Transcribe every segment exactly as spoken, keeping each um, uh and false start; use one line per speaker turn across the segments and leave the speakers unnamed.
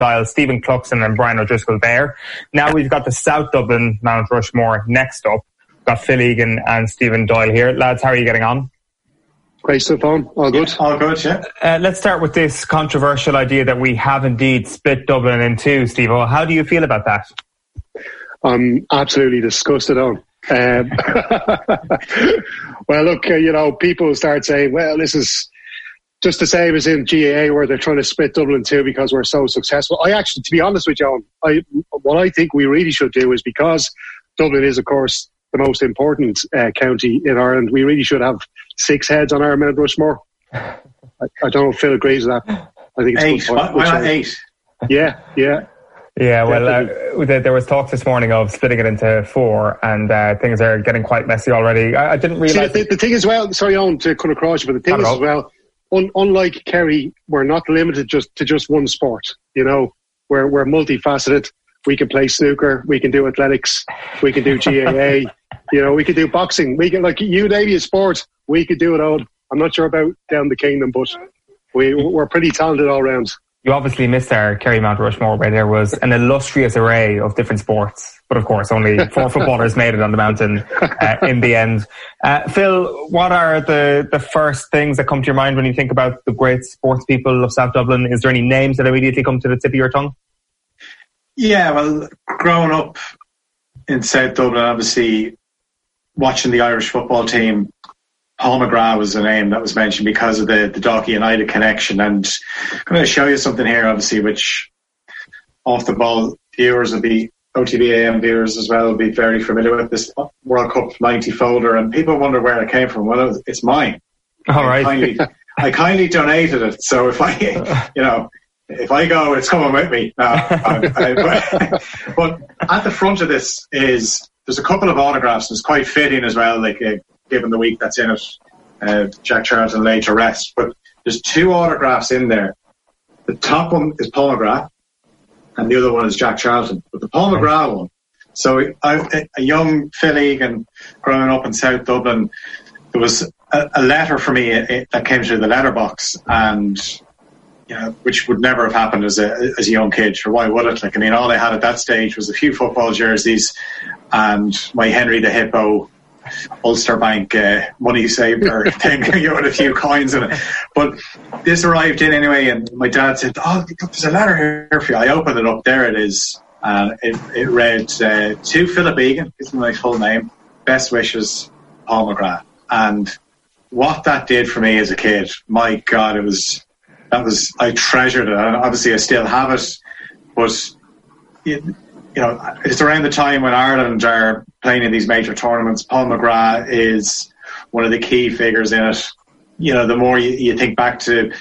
Doyle, Stephen Cluxton and Brian O'Driscoll there. Now we've got the South Dublin Mount Rushmore next up. We've got Phil Egan and Stephen Doyle here. Lads, how are you getting on?
Great stuff on. All good?
Yeah, all good, yeah.
Uh, let's start with this controversial idea that we have indeed split Dublin in two, Steve. How do you feel about that?
I'm absolutely disgusted on. Um, well, look, uh, you know, people start saying, well, this is just the same as in G A A where they're trying to split Dublin too because we're so successful. I actually, to be honest with you, I, what I think we really should do is, because Dublin is, of course, the most important uh, county in Ireland, we really should have six heads on our Mount Rushmore. I, I don't know if Phil agrees with that. I think it's
eight.
Good
Why, why not eight?
Yeah, yeah.
Yeah, well, uh, there was talk this morning of splitting it into four, and uh, things are getting quite messy already. I, I didn't realise...
See, the, the thing as well, sorry, Owen, to cut across you, but the thing is as well, un, unlike Kerry, we're not limited just to just one sport. You know, we're we're multifaceted. We can play snooker, we can do athletics, we can do G A A, you know, we can do boxing. We can, like, you name a sport, we could do it all. I'm not sure about down the kingdom, but we, we're pretty talented all round.
You obviously missed our Kerry Mount Rushmore where there was an illustrious array of different sports. But of course, only four footballers made it on the mountain uh, in the end. Uh, Phil, what are the, the first things that come to your mind when you think about the great sports people of South Dublin? Is there any names that immediately come to the tip of your tongue?
Yeah, well, growing up in South Dublin, obviously watching the Irish football team, Paul McGrath was the name that was mentioned because of the, the Dalkey United connection. And I'm going to show you something here, obviously, which off the ball viewers will be, O T B A M viewers as well, will be very familiar with this World Cup ninety folder. And people wonder where it came from. Well, it's mine.
All right.
I kindly, I kindly donated it. So if I, you know, if I go, it's coming with me. No, I, I, but, but at the front of this is, there's a couple of autographs. And it's quite fitting as well, like uh, given the week that's in it. Uh, Jack Charlton laid to rest. But there's two autographs in there. The top one is Paul McGrath, and the other one is Jack Charlton. But the Paul McGrath one, so I, a young Phil Egan growing up in South Dublin, there was a, a letter for me it, that came through the letterbox, and you know, which would never have happened as a as a young kid. Or why would it? Like, I mean, all I had at that stage was a few football jerseys and my Henry the Hippo Ulster Bank uh, money saver thing, you know, with a few coins in it. But this arrived in anyway, and my dad said, "Oh, look, there's a letter here for you." I opened it up. There it is, and it it read uh, to Philip Egan. This is my full name. Best wishes, Paul McGrath. And what that did for me as a kid, my God, it was that was I treasured it. And obviously, I still have it, but. It, You know, it's around the time when Ireland are playing in these major tournaments. Paul McGrath is one of the key figures in it. You know, the more you, you think back to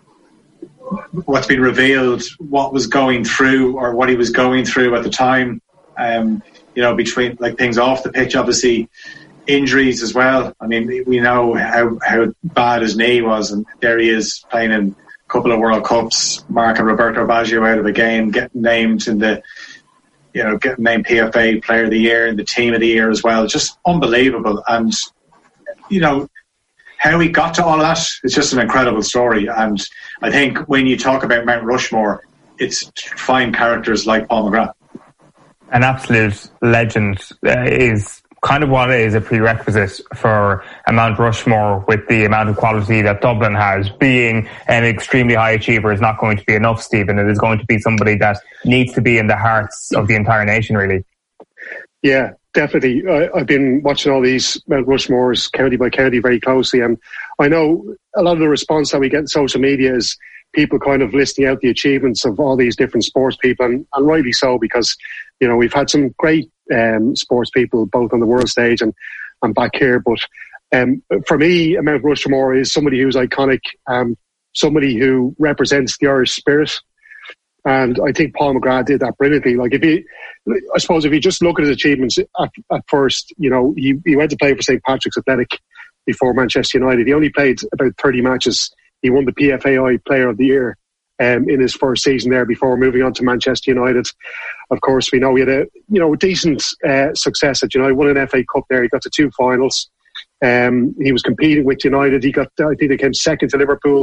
what's been revealed, what was going through or what he was going through at the time, um, you know, between like things off the pitch, obviously injuries as well. I mean, we know how, how bad his knee was, and there he is playing in a couple of World Cups, marking Roberto Baggio out of a game, getting named in the you know, getting named P F A Player of the Year and the Team of the Year as well. Just unbelievable. And, you know, how he got to all that, it's just an incredible story. And I think when you talk about Mount Rushmore, it's to find characters like Paul McGrath.
An absolute legend uh, is kind of what is a prerequisite for a Mount Rushmore. With the amount of quality that Dublin has, being an extremely high achiever is not going to be enough, Stephen. It is going to be somebody that needs to be in the hearts of the entire nation, really.
Yeah, definitely. I, I've been watching all these Mount Rushmores county by county very closely, and I know a lot of the response that we get in social media is people kind of listing out the achievements of all these different sports people, and, and rightly so, because you know we've had some great um, sports people both on the world stage and, and back here. But um, for me, Mount Rushmore is somebody who's iconic, um, somebody who represents the Irish spirit. And I think Paul McGrath did that brilliantly. Like, if he, I suppose, if you just look at his achievements at, at first, you know, he, he went to play for Saint Patrick's Athletic before Manchester United. He only played about thirty matches. He won the P F A I Player of the Year um, in his first season there before moving on to Manchester United. Of course, we know he had a you know decent uh, success at United. Won an F A Cup there. He got to two finals. Um, he was competing with United. He got, I think, they came second to Liverpool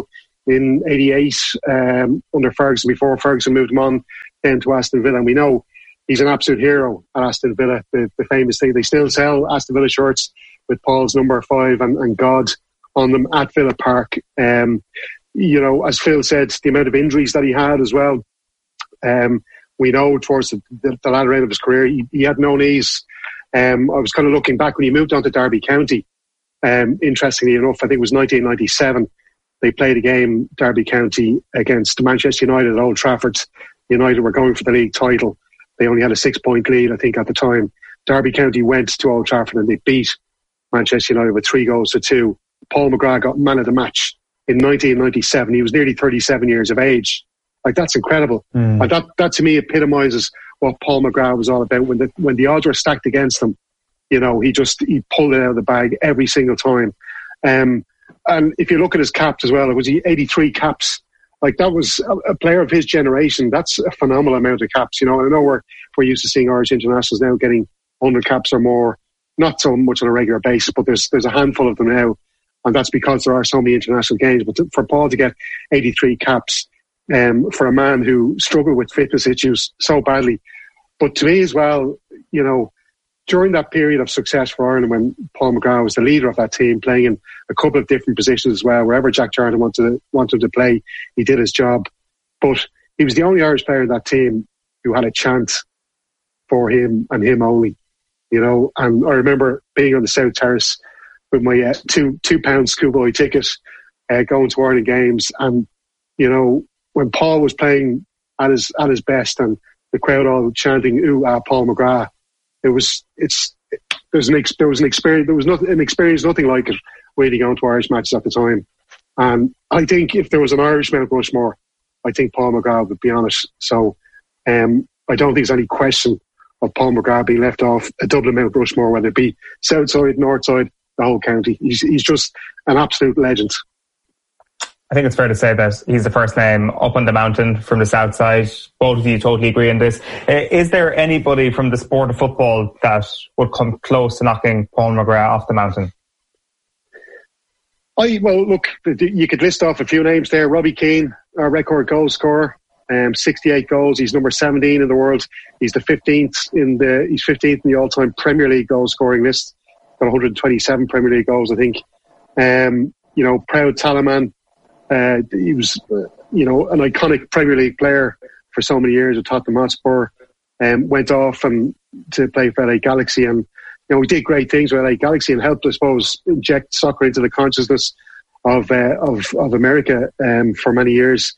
in eighty-eight um, under Ferguson, before Ferguson moved him on then to Aston Villa. And we know he's an absolute hero at Aston Villa. The, the famous thing, they still sell Aston Villa shirts with Paul's number five and, and God on them at Villa Park. Um, you know, as Phil said, the amount of injuries that he had as well. Um, we know towards the, the, the latter end of his career, he, he had no knees. Um, I was kind of looking back when he moved on to Derby County. Um, interestingly enough, I think it was nineteen ninety-seven. They played a game, Derby County, against Manchester United at Old Trafford. United were going for the league title. They only had a six-point lead, I think, at the time. Derby County went to Old Trafford and they beat Manchester United with three goals to two. Paul McGrath got man of the match in nineteen ninety-seven. He was nearly thirty-seven years of age. Like, that's incredible. Mm. And that, that to me epitomises what Paul McGrath was all about. When the when the odds were stacked against him, you know, he just he pulled it out of the bag every single time. Um, and if you look at his caps as well, it was eighty-three caps. Like, that was a, a player of his generation. That's a phenomenal amount of caps. You know, I know we're we're used to seeing Irish internationals now getting one hundred caps or more, not so much on a regular basis, but there's there's a handful of them now, and that's because there are so many international games. But to, for Paul to get eighty-three caps, um, for a man who struggled with fitness issues so badly, but to me as well, you know, during that period of success for Ireland, when Paul McGrath was the leader of that team, playing in a couple of different positions as well, wherever Jack Charlton wanted wanted to play, he did his job. But he was the only Irish player in that team who had a chance for him and him only. You know, and I remember being on the South Terrace with my uh, two two pound schoolboy ticket, uh, going to Ireland games, and you know, when Paul was playing at his at his best, and the crowd all chanting "Ooh, ah, Paul McGrath," it was it's it, there was an ex, there was an experience there was not an experience nothing like it really going to Irish matches at the time. And I think if there was an Irish Mount Rushmore, I think Paul McGrath would be on it. So um, I don't think there's any question of Paul McGrath being left off a Dublin Mount Rushmore, whether it be south side, north side, the whole county. He's he's just an absolute legend.
I think it's fair to say that he's the first name up on the mountain from the south side. Both of you totally agree on this. Uh, is there anybody from the sport of football that would come close to knocking Paul McGrath off the mountain?
I well, look, you could list off a few names there. Robbie Keane, our record goal scorer, um, sixty-eight goals. He's number seventeen in the world. He's the fifteenth in the he's fifteenth in the all-time Premier League goal scoring list. Got one hundred twenty-seven Premier League goals, I think. Um, you know, proud Talaman. Uh, he was, uh, you know, an iconic Premier League player for so many years at Tottenham Hotspur. Um, went off and to play for L A Galaxy, and you know, we did great things with L A Galaxy and helped, I suppose, inject soccer into the consciousness of uh, of, of America um, for many years.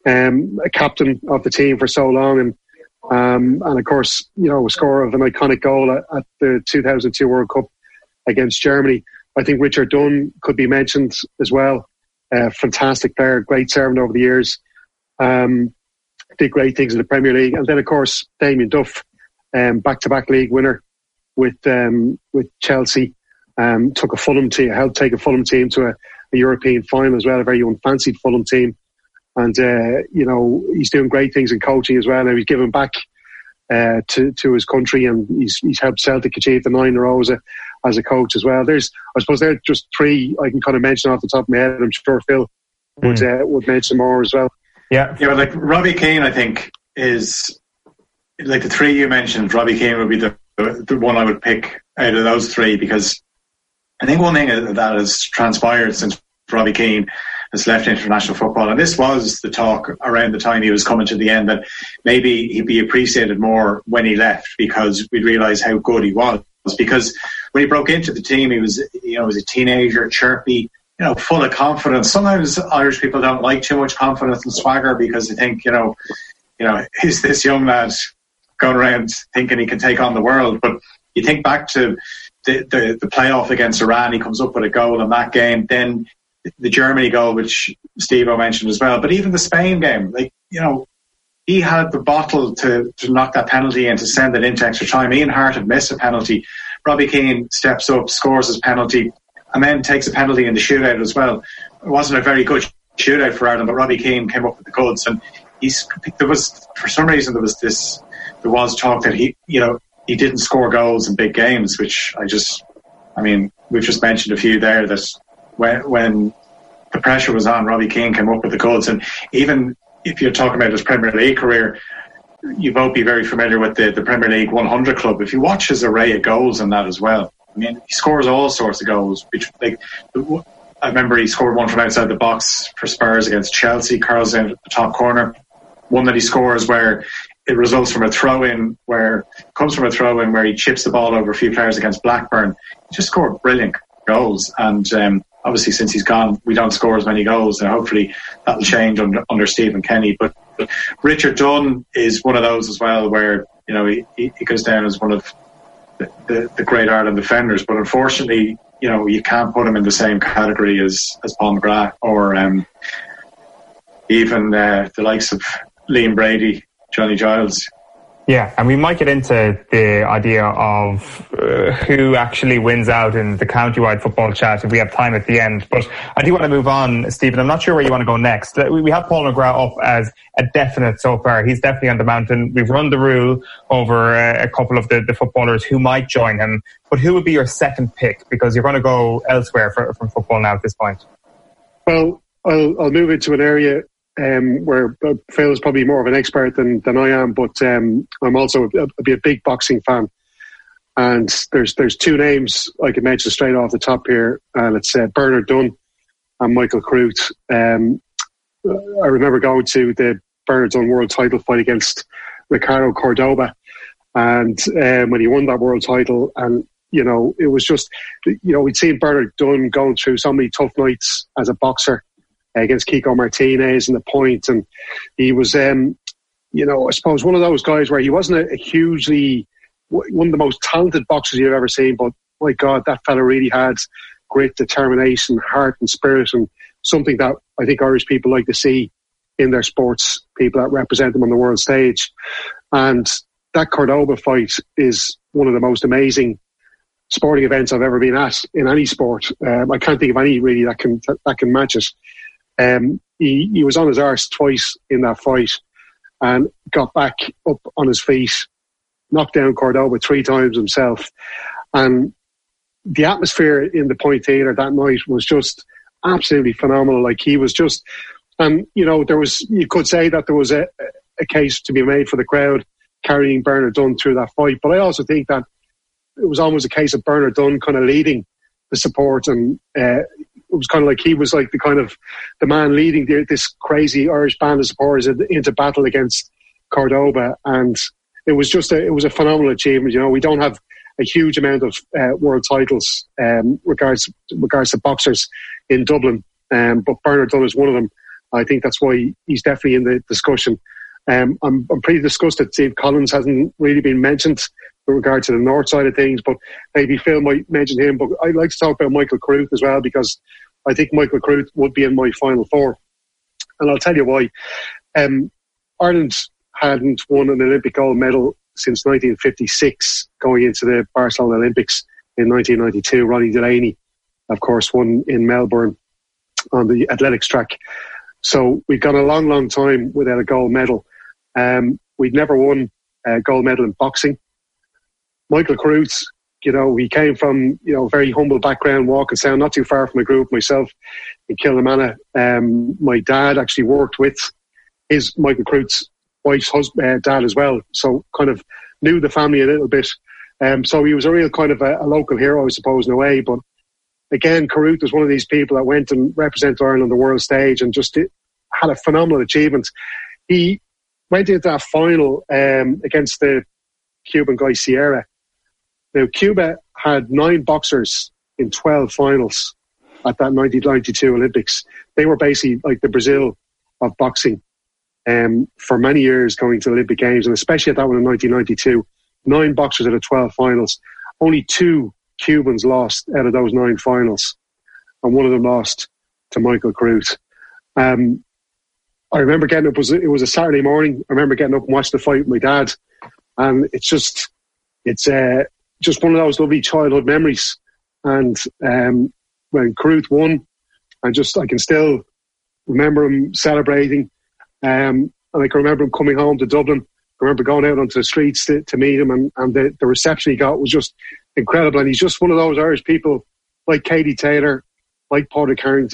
Um, a captain of the team for so long, and um, and of course, you know, a scorer of an iconic goal at, at the two thousand two World Cup against Germany. I think Richard Dunn could be mentioned as well. Uh, fantastic player, great servant over the years. Um, did great things in the Premier League, and then of course Damien Duff, um, back-to-back league winner with um, with Chelsea. Um, took a Fulham team, helped take a Fulham team to a, a European final as well. A very unfancied Fulham team, and uh, you know, he's doing great things in coaching as well. Now he's giving back uh, to to his country, and he's he's helped Celtic achieve the nine in a row as a as a coach as well. There's, I suppose, there are just three I can kind of mention off the top of my head. I'm sure Phil would mm. uh, would mention more as well.
Yeah, yeah, but like Robbie Keane, I think is like the three you mentioned. Robbie Keane would be the the one I would pick out of those three, because I think one thing that has transpired since Robbie Keane has left international football, and this was the talk around the time he was coming to the end, that maybe he'd be appreciated more when he left, because we'd realise how good he was. Because when he broke into the team, he was, you know, he was a teenager, chirpy, you know, full of confidence. Sometimes Irish people don't like too much confidence and swagger, because they think, you know, you know, is this young lad going around thinking he can take on the world? But you think back to the, the, the playoff against Iran, he comes up with a goal in that game. Then the Germany goal, which Steve-O mentioned as well. But even the Spain game, like, you know, he had the bottle to, to knock that penalty in, to send it into extra time. Ian Hart had missed a penalty. Robbie Keane steps up, scores his penalty, and then takes a penalty in the shootout as well. It wasn't a very good shootout for Ireland, but Robbie Keane came up with the goods. And he's there was, for some reason, there was this, there was talk that he, you know, he didn't score goals in big games, which I just, I mean, we've just mentioned a few there that when when the pressure was on. Robbie Keane came up with the goods, and even if you're talking about his Premier League career, you both be very familiar with the, the Premier League one hundred club. If you watch his array of goals in that as well, I mean, he scores all sorts of goals. Which, like, I remember he scored one from outside the box for Spurs against Chelsea, curls in at the top corner. One that he scores where it results from a throw-in, where comes from a throw-in where he chips the ball over a few players against Blackburn. He just scored brilliant goals, and um, obviously since he's gone, we don't score as many goals, and hopefully that'll change under, under Stephen Kenny. But, but Richard Dunne is one of those as well, where you know he, he goes down as one of the, the, the great Ireland defenders. But unfortunately, you know, you can't put him in the same category as, as Paul McGrath or um, even uh, the likes of Liam Brady, Johnny Giles.
Yeah, and we might get into the idea of uh, who actually wins out in the county-wide football chat if we have time at the end. But I do want to move on, Stephen. I'm not sure where you want to go next. We have Paul McGrath up as a definite so far. He's definitely on the mountain. We've run the rule over uh, a couple of the, the footballers who might join him. But who would be your second pick? Because you're going to go elsewhere for, from football now at this point.
Well, I'll, I'll move into an area Um, where Phil is probably more of an expert than, than I am, but um, I'm also a, a, a big boxing fan. And there's there's two names I can mention straight off the top here, and it's uh, Bernard Dunne and Michael Carruth. Um, I remember going to the Bernard Dunne world title fight against Ricardo Cordoba, and um, when he won that world title, and you know it was just, you know, we'd seen Bernard Dunne going through so many tough nights as a boxer against Kiko Martinez and the point, and he was um, you know I suppose one of those guys where he wasn't a, a hugely one of the most talented boxers you've ever seen, but my God, that fella really had great determination, heart and spirit, and something that I think Irish people like to see in their sports, people that represent them on the world stage. And that Cordoba fight is one of the most amazing sporting events I've ever been at in any sport. um, I can't think of any really that can that can match it. Um, he, he was on his arse twice in that fight and got back up on his feet, knocked down Cordoba three times himself. And the atmosphere in the Point Theatre that night was just absolutely phenomenal. Like, he was just, and you know, there was, you could say that there was a, a case to be made for the crowd carrying Bernard Dunne through that fight. But I also think that it was almost a case of Bernard Dunne kind of leading the support, and uh, it was kind of like he was like the kind of the man leading the, this crazy Irish band of supporters into battle against Cordoba, and it was just a, it was a phenomenal achievement. You know, we don't have a huge amount of uh, world titles um, regards regards to boxers in Dublin, um, but Bernard Dunne is one of them. I think that's why he's definitely in the discussion. Um, I'm, I'm pretty disgusted that Steve Collins hasn't really been mentioned with regard to the north side of things, but maybe Phil might mention him. But I'd like to talk about Michael Carruth as well, because I think Michael Carruth would be in my final four. And I'll tell you why. Um, Ireland hadn't won an Olympic gold medal since nineteen fifty-six, going into the Barcelona Olympics in nineteen ninety-two. Ronnie Delaney, of course, won in Melbourne on the athletics track. So we've gone a long, long time without a gold medal. Um, we'd never won a gold medal in boxing. Michael Carruth, you know, he came from, you know, very humble background, Walking Sound, not too far from the group, myself in Kilnamanagh. Um, my dad actually worked with his, Michael Carruth's wife's husband, uh, dad as well, so kind of knew the family a little bit. Um, so he was a real kind of a, a local hero, I suppose, in a way. But again, Carruth was one of these people that went and represented Ireland on the world stage and just did, had a phenomenal achievement. He went into that final um, against the Cuban guy Sierra. Now, Cuba had nine boxers in twelve finals at that nineteen ninety-two Olympics. They were basically like the Brazil of boxing um, for many years going to Olympic Games, and especially at that one in nineteen ninety-two. Nine boxers at the twelve finals. Only two Cubans lost out of those nine finals, and one of them lost to Michael Carruth. Um, I remember getting up, it was, it was a Saturday morning. I remember getting up and watching the fight with my dad, and it's just, it's uh, just one of those lovely childhood memories. And um, when Carruth won, I just, I can still remember him celebrating. Um, and I can remember him coming home to Dublin. I remember going out onto the streets to, to meet him, and, and the, the reception he got was just incredible. And he's just one of those Irish people like Katie Taylor, like Padraig Harrington,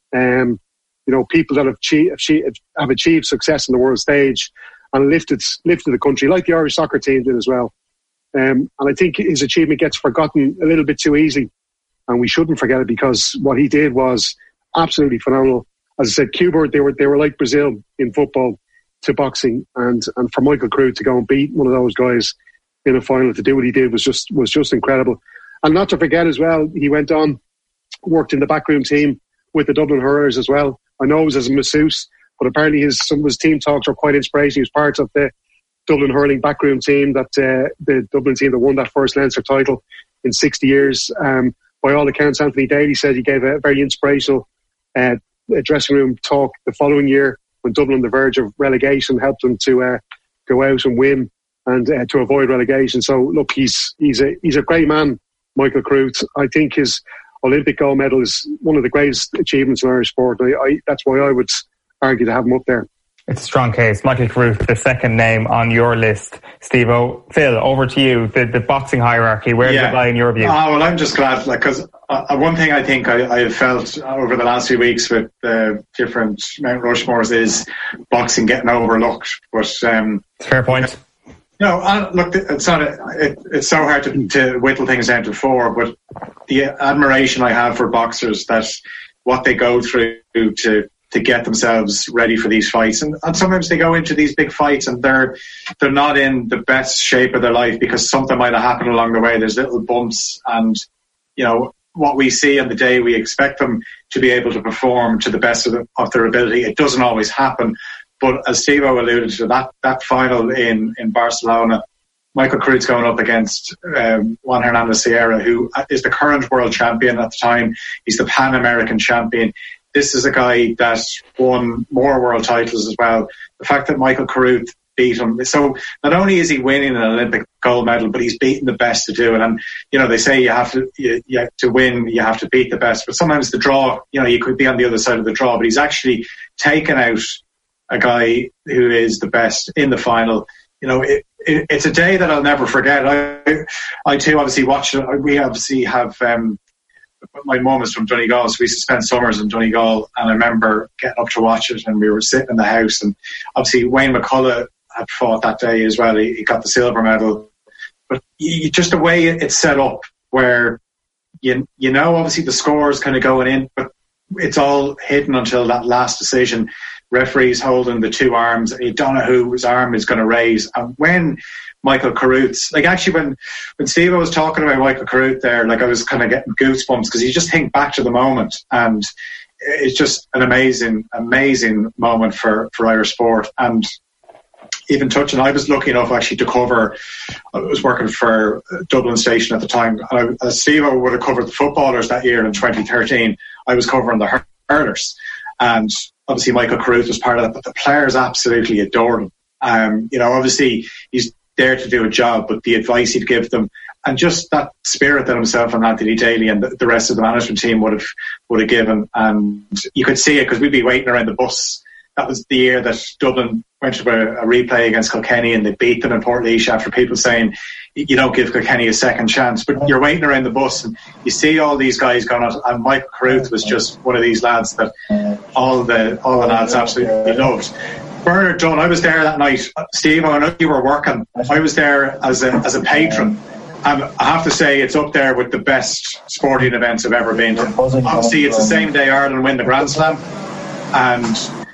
Um, you know, people that have, achieved, have achieved success on the world stage and lifted lifted the country, like the Irish soccer team did as well. Um, and I think his achievement gets forgotten a little bit too easily, and we shouldn't forget it, because what he did was absolutely phenomenal. As I said, Cuba, they were they were like Brazil in football to boxing, and and for Michael Carruth to go and beat one of those guys in a final, to do what he did, was just was just incredible. And not to forget as well, he went on, worked in the backroom team with the Dublin Hurlers as well. I know it was as a masseuse, but apparently his some of his team talks were quite inspirational. He was part of the Dublin hurling backroom team, that uh, the Dublin team that won that first Leinster title in sixty years. Um, by all accounts, Anthony Daly said he gave a very inspirational uh, dressing room talk the following year when Dublin on the verge of relegation, helped them to uh, go out and win and uh, to avoid relegation. So look, he's he's a he's a great man, Michael Carruth. I think his Olympic gold medal is one of the greatest achievements in Irish sport. I, I, that's why I would argue to have him up there.
It's a strong case. Michael Carruth, the second name on your list. Steve-O, Phil, over to you. The, the boxing hierarchy, where does
yeah.
it lie in your view?
Oh, well, I'm just glad, like, because uh, one thing I think I, I have felt over the last few weeks with the uh, different Mount Rushmores is boxing getting overlooked. But um,
fair point.
You know, uh, look, it's not. A, it, it's so hard to, to whittle things down to four. But the admiration I have for boxers, that what they go through to. to get themselves ready for these fights, and, and sometimes they go into these big fights and they're they're not in the best shape of their life because something might have happened along the way. There's little bumps, and you know what we see on the day we expect them to be able to perform to the best of, the, of their ability. It doesn't always happen, but as Steve-O alluded to, that that final in in Barcelona, Michael Carruth's going up against um, Juan Hernandez Sierra, who is the current world champion at the time. He's the Pan American champion. This is a guy that won more world titles as well. The fact that Michael Carruth beat him. So not only is he winning an Olympic gold medal, but he's beating the best to do it. And, you know, they say you have to, you, you have to win, you have to beat the best. But sometimes the draw, you know, you could be on the other side of the draw, but he's actually taken out a guy who is the best in the final. You know, it, it, it's a day that I'll never forget. I, I too obviously watched it. We obviously have... Um, my mum is from Donegal, so we used to spend summers in Donegal, and I remember getting up to watch it, and we were sitting in the house, and obviously Wayne McCullough had fought that day as well. He, he got the silver medal, but you, just the way it's set up, where you you know obviously the score is kind of going in, but it's all hidden until that last decision. Referees holding the two arms, and you don't know whose arm is going to raise, and when Michael Carruth's, like actually when, when Steve was talking about Michael Carruth there, like I was kind of getting goosebumps, because you just think back to the moment, and it's just an amazing, amazing moment for, for Irish sport. And even touching, I was lucky enough actually to cover, I was working for Dublin Station at the time, and I, as Steve would have covered the footballers that year in twenty thirteen, I was covering the hurlers, and obviously Michael Carruth was part of that, but the players absolutely adored him. Um, you know, obviously he's there to do a job, but the advice he'd give them, and just that spirit that himself and Anthony Daly and the, the rest of the management team would have would have given, and you could see it because we'd be waiting around the bus. That was the year that Dublin went to a, a replay against Kilkenny, and they beat them in Portlaoise after people saying you don't give Kilkenny a second chance. But you're waiting around the bus, and you see all these guys going out, and Michael Carruth was just one of these lads that all the all the lads absolutely loved. Bernard Dunne, I was there that night. Steve, I know you were working. I was there as a as a patron, and I have to say it's up there with the best sporting events I've ever been to. Obviously, it's the same day Ireland win the Grand Slam, and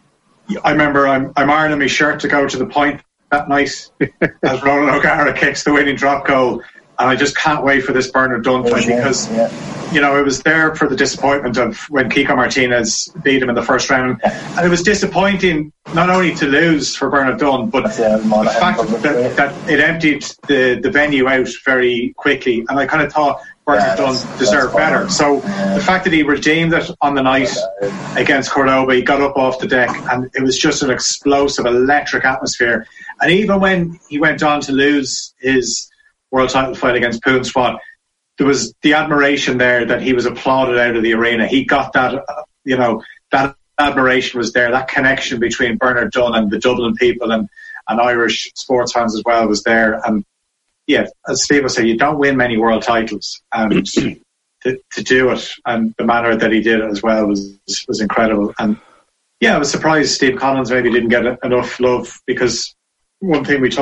I remember I'm I'm ironing my shirt to go to the point that night as Ronan O'Gara kicks the winning drop goal, and I just can't wait for this Bernard Dunne fight, because you know, it was there for the disappointment of when Kiko Martinez beat him in the first round. And it was disappointing not only to lose for Bernard Dunne, but the fact that, that it emptied the, the venue out very quickly. And I kind of thought Bernard Dunne deserved better. So the fact that he redeemed it on the night against Cordoba, he got up off the deck, and it was just an explosive, electric atmosphere. And even when he went on to lose his world title fight against Poon Swat, there was the admiration there that he was applauded out of the arena. He got that, uh, you know, that admiration was there. That connection between Bernard Dunne and the Dublin people and, and Irish sports fans as well was there. And yeah, as Steve said, you don't win many world titles. And to to, to do it, and the manner that he did it as well was was incredible. And yeah, I was surprised Steve Collins maybe didn't get enough love, because one thing we talked